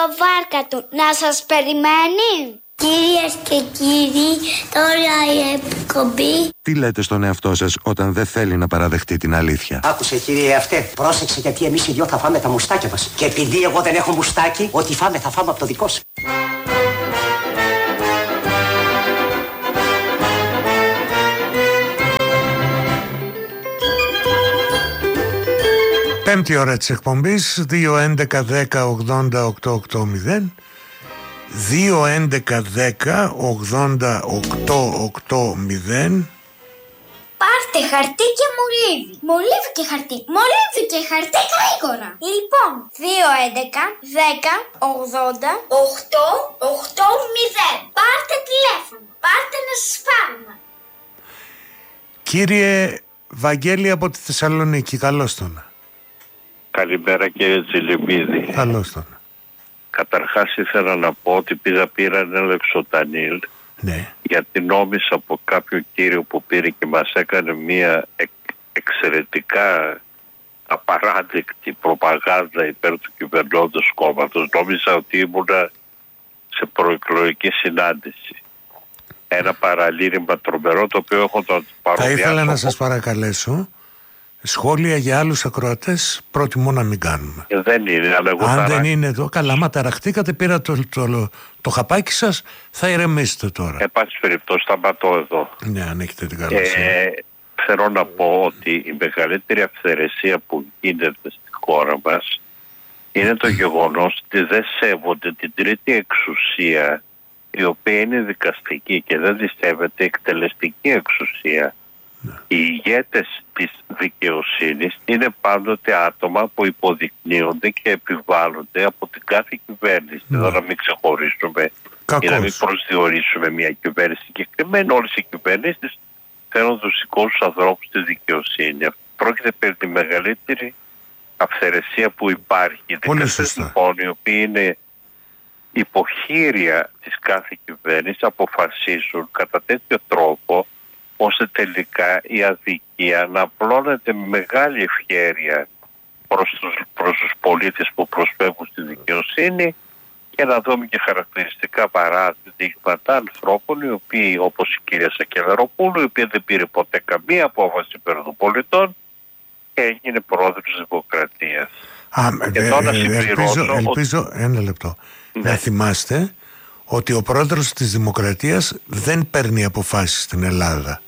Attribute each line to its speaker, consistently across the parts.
Speaker 1: Το βάρκα του να σας περιμένει. Κυρίες και κύριοι, τώρα η εκπομπή.
Speaker 2: Τι λέτε στον εαυτό σας όταν δεν θέλει να παραδεχτεί την αλήθεια?
Speaker 3: Άκουσε κύριε αυτέ, πρόσεξε γιατί εμείς οι δυο θα φάμε τα μουστάκια μας. Και επειδή εγώ δεν έχω μουστάκι, ό,τι φάμε θα φάμε από το δικό σου.
Speaker 4: Πέμπτη ώρα της εκπομπής, 2-11-10-80-880, 2-11-10-80-880.
Speaker 1: Πάρτε χαρτί και μολύβι. Μολύβι και χαρτί. Μολύβι και χαρτί γρήγορα. Λοιπόν, 2-11-10-80-880. Πάρτε τηλέφωνο. Πάρτε να σας πάρουμε.
Speaker 4: Κύριε Βαγγέλη από τη Θεσσαλονίκη, καλώς τον.
Speaker 5: Καλημέρα κύριε Τσιλιμπίδη.
Speaker 4: Καλώς τον.
Speaker 5: Καταρχάς ήθελα να πω ότι πήρα ένα λεξοτανίλ,
Speaker 4: ναι,
Speaker 5: γιατί νόμισα από κάποιο κύριο που πήρε και μας έκανε μια εξαιρετικά απαράδεκτη προπαγάνδα υπέρ του κυβερνώντος κόμματος. Νόμιζα ότι ήμουνα σε προεκλογική συνάντηση. Ένα παραλήρημα τρομερό το οποίο έχω τον παρομοιάσω.
Speaker 4: Θα ήθελα να σας παρακαλέσω, σχόλια για άλλους ακροατές προτιμώ να μην κάνουμε.
Speaker 5: Δεν είναι, αλλά εγώ
Speaker 4: αν δεν είναι εδώ, καλά, μα ταραχτήκατε, πήρα το χαπάκι σας, θα ηρεμήσετε τώρα.
Speaker 5: Εν πάση περιπτώσει, σταματώ εδώ.
Speaker 4: Ναι, αν έχετε την καλοσύνη.
Speaker 5: Θέλω να πω ότι η μεγαλύτερη αυθαιρεσία που γίνεται στη χώρα μας είναι το γεγονός ότι δεν σέβονται την τρίτη εξουσία, η οποία είναι δικαστική, και δεν τη σέβεται εκτελεστική εξουσία. Ναι. Οι ηγέτες της δικαιοσύνης είναι πάντοτε άτομα που υποδεικνύονται και επιβάλλονται από την κάθε κυβέρνηση. Ναι. Εδώ να μην ξεχωρίσουμε ή να μην προσδιορίσουμε μια κυβέρνηση συγκεκριμένη. Όλες οι κυβερνήσεις θέλουν τους δικούς ανθρώπους στη δικαιοσύνη. Πρόκειται περί τη μεγαλύτερη αυθαιρεσία που υπάρχει. Οι δικαστές λοιπόν, οι οποίοι είναι υποχείρια της κάθε κυβέρνησης, αποφασίζουν κατά τέτοιο τρόπο ώστε τελικά η αδικία να απλώνεται με μεγάλη ευχέρεια προς τους πολίτες που προσφεύγουν στη δικαιοσύνη, και να δούμε και χαρακτηριστικά παράδειγματα ανθρώπων οι οποίοι, όπως η κυρία Σακελαροπούλου, η οποία δεν πήρε ποτέ καμία απόφαση υπέρ των πολιτών και έγινε πρόεδρος της Δημοκρατίας.
Speaker 4: Ελπίζω ένα λεπτό. Ναι. Να θυμάστε ότι ο πρόεδρος της Δημοκρατίας δεν παίρνει αποφάσεις στην Ελλάδα.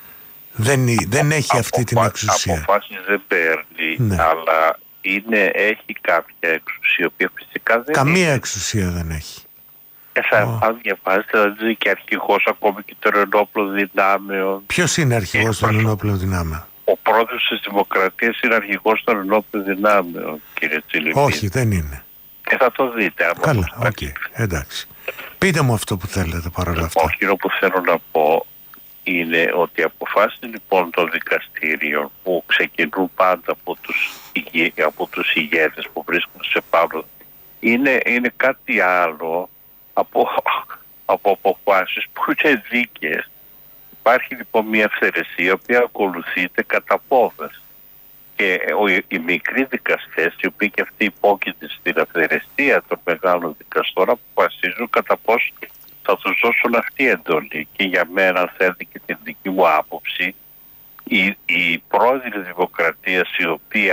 Speaker 4: Δεν έχει αυτή την εξουσία.
Speaker 5: Αποφάσεις δεν παίρνει, ναι, αλλά έχει κάποια εξουσία, η οποία φυσικά δεν
Speaker 4: καμία εξουσία δεν έχει.
Speaker 5: Αν διαβάζετε, θα δείτε και αρχηγός ακόμη και των ενόπλων δυνάμεων.
Speaker 4: Ποιος είναι αρχηγός των ενόπλων δυνάμεων?
Speaker 5: Ο πρόεδρος της Δημοκρατίας είναι αρχηγός των ενόπλων δυνάμεων, κύριε Τσιλιμπίδη.
Speaker 4: Όχι, δεν είναι.
Speaker 5: Θα το δείτε.
Speaker 4: Καλά, εντάξει. Πείτε μου αυτό που θέλετε παρόλα αυτά.
Speaker 5: Όχι, που θέλω να πω είναι ότι οι αποφάσεις λοιπόν των δικαστήριων που ξεκινούν πάντα από τους ηγέτες που βρίσκονται σε πάνω είναι κάτι άλλο από αποφάσεις που είναι δίκαιες. Υπάρχει λοιπόν μια αυθαιρεσία η οποία ακολουθείται κατά πόδες. Και οι μικροί δικαστές, οι οποίοι και αυτοί υπόκεινται στην αυθαιρεσία των μεγάλων δικαστών, αποφασίζουν κατά πώς θα τους δώσουν αυτή η εντολή. Και για μένα, αν θέλετε και την δική μου άποψη, οι πρόεδροι της Δημοκρατίας οι οποίοι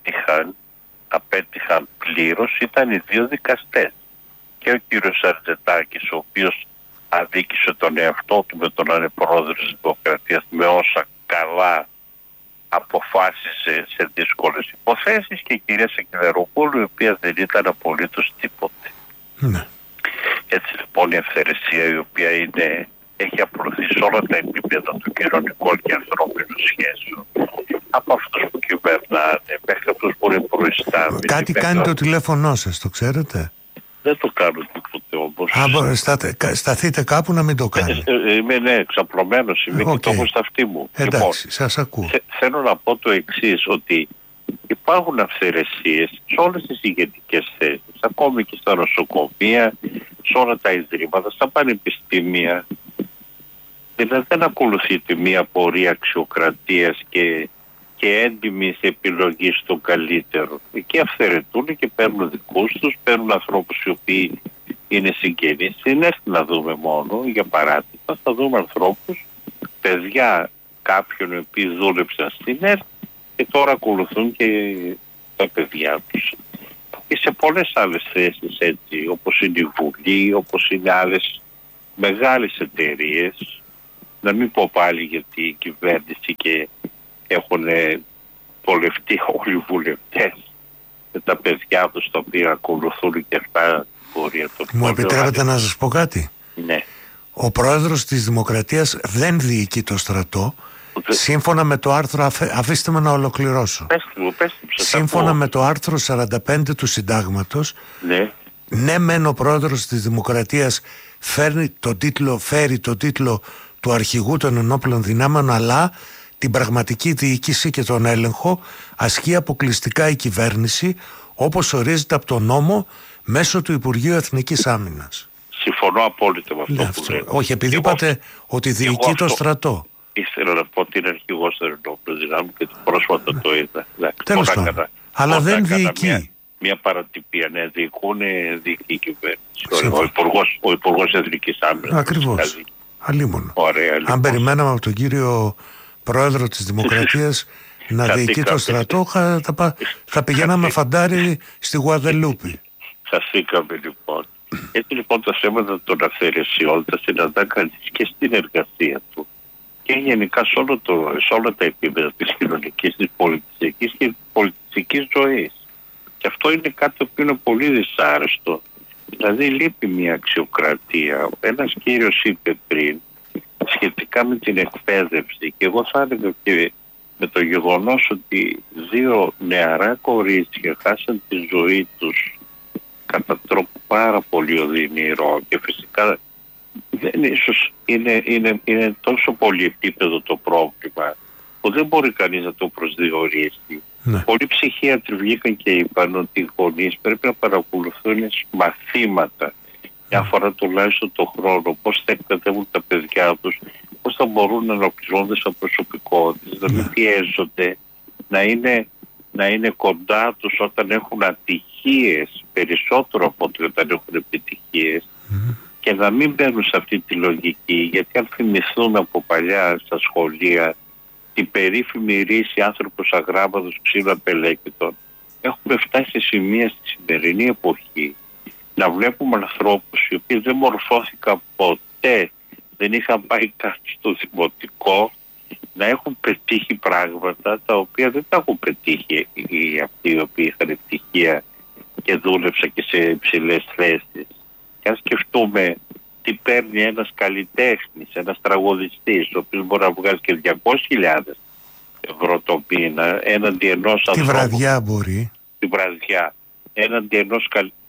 Speaker 5: απέτυχαν πλήρως ήταν οι δύο δικαστές. Και ο κύριος Αρτζετάκης, ο οποίος αδίκησε τον εαυτό του με τον να είναι πρόεδρος της Δημοκρατίας, με όσα καλά αποφάσισε σε δύσκολες υποθέσεις, και η κυρία Σακελαροπούλου, η οποία δεν ήταν απολύτως τίποτε.
Speaker 4: Ναι.
Speaker 5: Έτσι λοιπόν η αυθαιρεσία, η οποία έχει απλωθεί σε όλα τα επίπεδα των κοινωνικών και ανθρώπινων σχέσεων, από αυτούς που κυβερνάνε μέχρι αυτούς που είναι προϊστάμενοι.
Speaker 4: Κάτι κάνει το τηλέφωνό σας, το ξέρετε?
Speaker 5: Δεν το κάνω τίποτε όμως.
Speaker 4: Σταθείτε κάπου να μην το κάνει.
Speaker 5: Είμαι εξαπλωμένος, είμαι και το έχω στα αυτή μου.
Speaker 4: Εντάξει,
Speaker 5: λοιπόν,
Speaker 4: σας ακούω.
Speaker 5: Θέλω να πω το εξής, ότι υπάρχουν αυθαιρεσίες σε όλες τις ηγετικές θέσεις, ακόμη και στα νοσοκομεία, σε όλα τα ιδρύματα, στα πανεπιστήμια. Δηλαδή δεν ακολουθείται μία πορεία αξιοκρατίας και και έντιμης επιλογής στο καλύτερο. Εκεί αυθαιρετούν και παίρνουν δικούς τους, παίρνουν ανθρώπους οι οποίοι είναι συγγενείς. Είναι να δούμε μόνο, για παράδειγμα, θα δούμε ανθρώπους, παιδιά κάποιων οι οποίοι δούλεψαν στην ΕΡΤ και τώρα ακολουθούν και τα παιδιά τους. Και σε πολλές άλλες θέσεις, έτσι, όπως είναι η Βουλή, όπως είναι άλλες μεγάλες εταιρείες, να μην πω πάλι γιατί η κυβέρνηση και έχουν βολευτεί όλοι οι βουλευτές με τα παιδιά τους τα οποία ακολουθούν και αυτά πορεία.
Speaker 4: Μου επιτρέπετε να σας πω κάτι?
Speaker 5: Ναι.
Speaker 4: Ο πρόεδρος της Δημοκρατίας δεν διοικεί το στρατό. Σύμφωνα με το άρθρο, αφήστε με να ολοκληρώσω. Σύμφωνα με το άρθρο 45 του Συντάγματος, ναι μεν ο πρόεδρος της Δημοκρατίας φέρει τον τίτλο του αρχηγού των ενόπλων δυνάμεων, αλλά την πραγματική διοίκηση και τον έλεγχο ασκεί αποκλειστικά η κυβέρνηση, όπως ορίζεται από τον νόμο μέσω του Υπουργείου Εθνικής Άμυνας.
Speaker 5: Συμφωνώ απόλυτα με αυτό που λέτε.
Speaker 4: Όχι, επειδή είπατε ότι διοικεί το στρατό.
Speaker 5: Ήθελα να πω ότι είναι αρχηγός των ενόπλων δυνάμεων και πρόσφατα το είδα.
Speaker 4: Τέλος πάντων. Αλλά δεν διοικεί.
Speaker 5: Μια παρατυπία, ναι, διοικεί η κυβέρνηση. Ο Υπουργός Εθνικής Άμυνας.
Speaker 4: Ακριβώς. Αλίμονο.
Speaker 5: Ωραία,
Speaker 4: αν περιμέναμε από τον κύριο Πρόεδρο της Δημοκρατίας να διοικεί το στρατό, θα πηγαίναμε φαντάρι στη Γουαδελούπη.
Speaker 5: Χαθήκαμε λοιπόν. Έτσι λοιπόν τα θέματα των αυθαιρεσιών τα συναντά κανείς και στην εργασία του και γενικά σε όλα τα επίπεδα της κοινωνικής, της πολιτιστικής και της πολιτιστικής ζωής. Και αυτό είναι κάτι που είναι πολύ δυσάρεστο. Δηλαδή λείπει μια αξιοκρατία. Ένας κύριος είπε πριν σχετικά με την εκπαίδευση και εγώ θα έλεγα και με το γεγονός ότι 2 νεαρά κορίτσια χάσαν τη ζωή τους κατά τρόπο πάρα πολύ οδυνηρό και φυσικά ίσως είναι τόσο πολύ επίπεδο το πρόβλημα που δεν μπορεί κανείς να το προσδιορίσει. Ναι. Πολλοί ψυχίατροι βγήκαν και είπαν ότι οι γονείς πρέπει να παρακολουθούν μαθήματα μια φορά τουλάχιστον το χρόνο, πώς θα εκπαιδεύουν τα παιδιά τους, πώς θα μπορούν να ολοκληρώνονται σαν προσωπικότητες, να μην πιέζονται, να είναι κοντά τους όταν έχουν ατυχίες, περισσότερο από ότι όταν έχουν επιτυχίες, και να μην μπαίνουν σε αυτή τη λογική, γιατί αν θυμηθούν από παλιά στα σχολεία την περίφημη ρίση άνθρωπος αγράμματος ξύλου απελέκητων, έχουμε φτάσει σε σημεία στη σημερινή εποχή να βλέπουμε ανθρώπους οι οποίοι δεν μορφώθηκαν ποτέ, δεν είχαν πάει κάτι στο δημοτικό, να έχουν πετύχει πράγματα τα οποία δεν τα έχουν πετύχει αυτοί οι οποίοι είχαν επιτυχία και δούλεψαν και σε υψηλές θέσεις. Και αν σκεφτούμε τι παίρνει ένας καλλιτέχνης, ένας τραγουδιστής, ο οποίος μπορεί να βγάζει και 200.000 ευρώ το μήνα, έναντι ενός ανθρώπου.
Speaker 4: Τη βραδιά μπορεί.
Speaker 5: Τη βραδιά. Έναντι ενός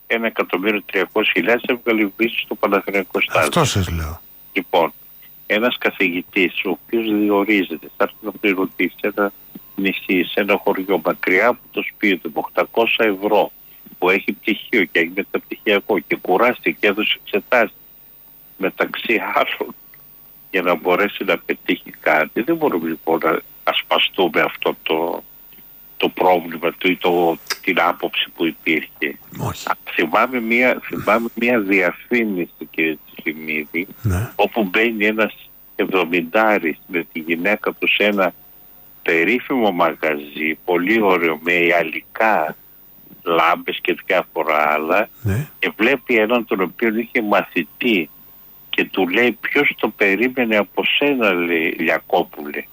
Speaker 5: 1.300.000 έβγαλε βύση στο Παναθηναϊκό Στάδιο. Αυτό
Speaker 4: σας λέω.
Speaker 5: Λοιπόν, ένας καθηγητής, ο οποίος διορίζεται, θα έρθει να πληρωθεί σε ένα νησί, σε ένα χωριό μακριά από το σπίτι με 800 ευρώ, που έχει πτυχίο και έχει μεταπτυχιακό και κουράστηκε και έδωσε εξετάσεις μεταξύ άλλων για να μπορέσει να πετύχει κάτι. Δεν μπορούμε λοιπόν να ασπαστούμε αυτό το πρόβλημα του ή την άποψη που υπήρχε. Θυμάμαι μια διαφήμιση, κύριε Τσιμίδη, όπου μπαίνει ένας 70άρης με τη γυναίκα του σε ένα περίφημο μαγαζί, πολύ ωραίο, με ιαλικά, λάμπες και διάφορα άλλα, και βλέπει έναν τον οποίο είχε μαθητή και του λέει ποιος το περίμενε από σένα, λέει, Λιακόπουλε.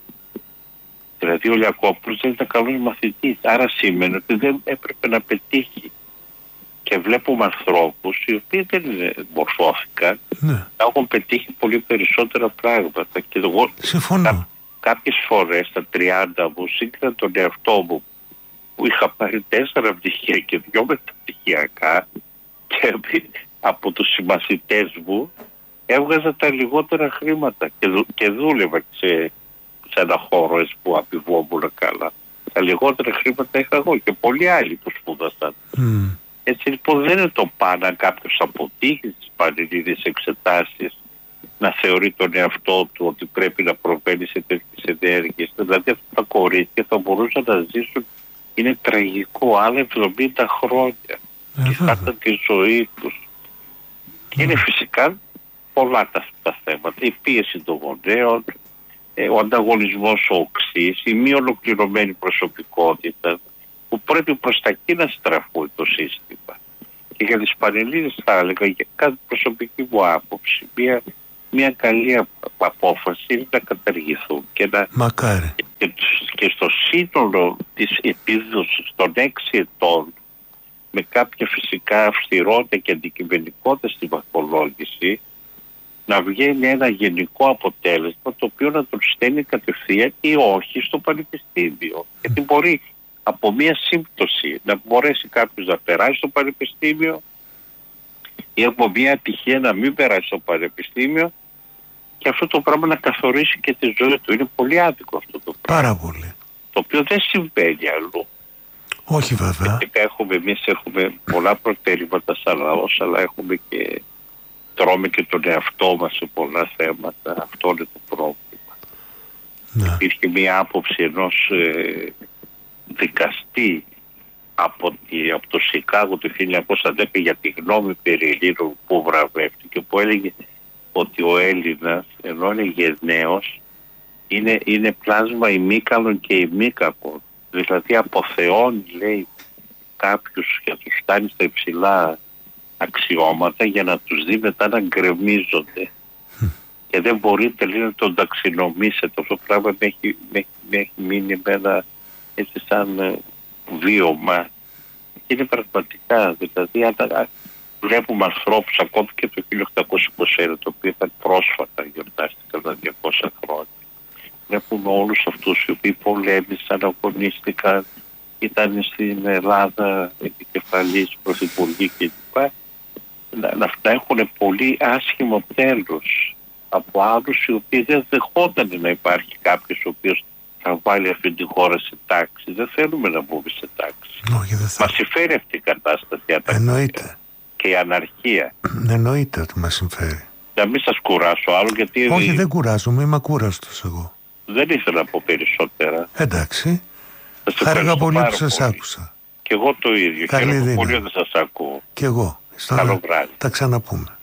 Speaker 5: Δηλαδή ο Λιακόπουλος δεν ήταν καλός μαθητής, άρα σήμαινε ότι δεν έπρεπε να πετύχει. Και βλέπουμε ανθρώπους οι οποίοι δεν μορφώθηκαν να έχουν πετύχει πολύ περισσότερα πράγματα. Και εγώ κάποιες φορές στα 30 μου σύγκρινα τον εαυτό μου που είχα πάρει 4 πτυχία και 2 μεταπτυχιακά και από τους συμμαθητές μου έβγαζα τα λιγότερα χρήματα και δούλευα σε ένα χώρο που αμοιβόμουν καλά. Τα λιγότερα χρήματα είχα εγώ και πολλοί άλλοι που σπούδασαν. Έτσι λοιπόν δεν είναι το πάνω αν κάποιος αποτύχει στις πανελλήνιες εξετάσεις να θεωρεί τον εαυτό του ότι πρέπει να προβαίνει σε τέτοιες ενέργειες. Δηλαδή αυτά τα κορίτσια θα μπορούσαν να ζήσουν, είναι τραγικό, άλλα 70 χρόνια και χάσαν τη ζωή τους. Και είναι φυσικά πολλά τα θέματα. Η πίεση των γονέων, ο ανταγωνισμός οξύς, η μη ολοκληρωμένη προσωπικότητα που πρέπει προς τα εκεί να στραφούν το σύστημα. Και για τις Πανελλήνιες θα έλεγα, για κάθε προσωπική μου άποψη, μια καλή απόφαση είναι να καταργηθούν και να...
Speaker 4: Μακάρι.
Speaker 5: Και στο σύνολο της επίδοσης των 6 ετών, με κάποια φυσικά αυστηρότητα και αντικειμενικότητα στη βαθμολόγηση, να βγαίνει ένα γενικό αποτέλεσμα το οποίο να τον στέλνει κατευθείαν ή όχι στο πανεπιστήμιο. Γιατί μπορεί από μια σύμπτωση να μπορέσει κάποιος να περάσει στο πανεπιστήμιο ή από μια ατυχία να μην περάσει στο πανεπιστήμιο και αυτό το πράγμα να καθορίσει και τη ζωή του. Είναι πολύ άδικο αυτό το πράγμα.
Speaker 4: Πάρα πολύ.
Speaker 5: Το οποίο δεν συμβαίνει αλλού.
Speaker 4: Όχι βέβαια.
Speaker 5: Εμείς έχουμε πολλά προτερήματα σαν λαός, αλλά έχουμε και τρώμε και τον εαυτό μας σε πολλά θέματα. Αυτό είναι το πρόβλημα. Ναι. Υπήρχε μια άποψη ενός δικαστή από το Σικάγο του 1910 για τη γνώμη περί Ελλήνων που βραβεύτηκε, που έλεγε ότι ο Έλληνας, ενώ είναι γενναίος, είναι πλάσμα ημίκαλων και ημίκακων. Δηλαδή αποθεώνει, λέει, κάποιους και τους φτάνει στα υψηλά αξιώματα για να τους δει μετά να γκρεμίζονται. Και δεν μπορείτε, λέει, να τον ταξινομήσετε. Αυτό το πράγμα με έχει μείνει με ένα έτσι σαν βίωμα. Είναι πραγματικά, δηλαδή βλέπουμε ανθρώπους ακόμη και το 1821, το οποίο ήταν πρόσφατα, γιορτάστηκαν τα 200 χρόνια. Βλέπουμε όλους αυτούς οι οποίοι πολέμησαν, αγωνίστηκαν, ήταν στην Ελλάδα επικεφαλής πρωθυπουργοί κλπ. Να έχουν πολύ άσχημο τέλος από άλλους οι οποίοι δεν δεχόταν να υπάρχει κάποιος ο οποίος θα βάλει αυτή τη χώρα σε τάξη. Δεν θέλουμε να μπούμε σε τάξη.
Speaker 4: Όχι, δεν θα...
Speaker 5: Μας συμφέρει αυτή η κατάσταση.
Speaker 4: Εννοείται.
Speaker 5: Και η αναρχία.
Speaker 4: Εννοείται ότι μας συμφέρει.
Speaker 5: Να μην σας κουράσω άλλο γιατί...
Speaker 4: Όχι, δεν κουράζομαι, είμαι ακούραστος εγώ.
Speaker 5: Δεν ήθελα να πω περισσότερα.
Speaker 4: Εντάξει. Χάρηκα πολύ που σας άκουσα.
Speaker 5: Και εγώ το ίδιο.
Speaker 4: Καλή δύναμη.
Speaker 5: Πολύ δεν σας ακούω.
Speaker 4: Και εγώ.
Speaker 5: Καλό βράδυ.
Speaker 4: Τα ξαναπούμε.